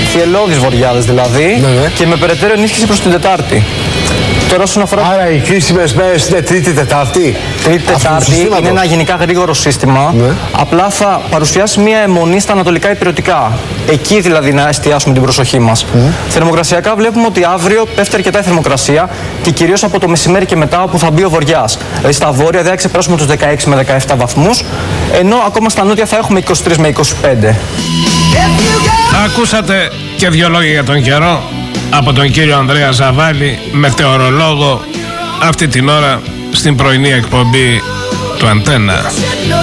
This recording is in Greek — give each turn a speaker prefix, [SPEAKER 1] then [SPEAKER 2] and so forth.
[SPEAKER 1] θυελλώδεις βοριάδες δηλαδή, και με περαιτέρω ενίσχυση προς την Τετάρτη. Τώρα, όσον αφορά...
[SPEAKER 2] Άρα οι κρίσιμες μέρες είναι Τρίτη, Τετάρτη.
[SPEAKER 1] Τρίτη-Τετάρτη είναι ένα γενικά γρήγορο σύστημα. Απλά θα παρουσιάσει μια αιμονή στα ανατολικά υπηρετικά. Εκεί δηλαδή να εστιάσουμε την προσοχή μας. Θερμοκρασιακά βλέπουμε ότι αύριο πέφτει αρκετά η θερμοκρασία και κυρίως από το μεσημέρι και μετά, όπου θα μπει ο βοριάς. Δηλαδή στα βόρεια δεν θα ξεπεράσουμε τους 16 με 17 βαθμούς, ενώ ακόμα στα νότια θα έχουμε 23 με 25.
[SPEAKER 3] Ακούσατε και δύο λόγια για τον καιρό από τον κύριο Ανδρέα Ζαβάλη, μετεωρολόγο, αυτή την ώρα στην πρωινή εκπομπή του Αντένα.